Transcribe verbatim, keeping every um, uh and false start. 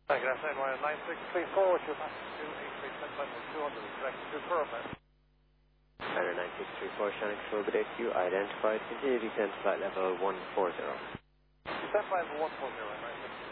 Hi, good afternoon, Ryan nine six three four, with your passage to eight three seven level two hundred, correct to Perman. Ryanair nine six three four, Shannon Control, good day to you. Identified, continue descent flight level one four zero. Descent flight level one four zero, nine six